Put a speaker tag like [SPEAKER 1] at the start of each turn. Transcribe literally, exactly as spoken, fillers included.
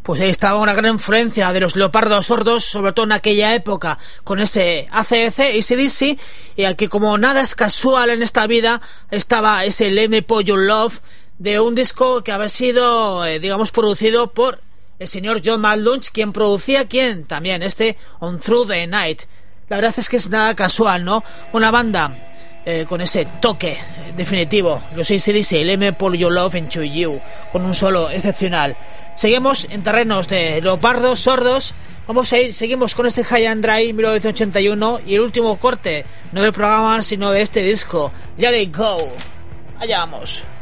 [SPEAKER 1] Pues ahí estaba una gran influencia de los Leopardos Sordos, sobre todo en aquella época, con ese A C D C, A C D C, y aquí como nada es casual en esta vida, estaba ese Let Me Pour Your Love, de un disco que había sido, eh, digamos, producido por el señor John Malunch, quien producía, ¿quién? También este On Through the Night. La verdad es que es nada casual, ¿no? Una banda eh, con ese toque eh, definitivo, los A C D C, Let Me Pour Your Love Into You, con un solo excepcional. Seguimos en terrenos de Leopardos Sordos. Vamos a ir, seguimos con este High and Dry mil novecientos ochenta y uno y el último corte, no del programa sino de este disco, Let It Go. Allá vamos.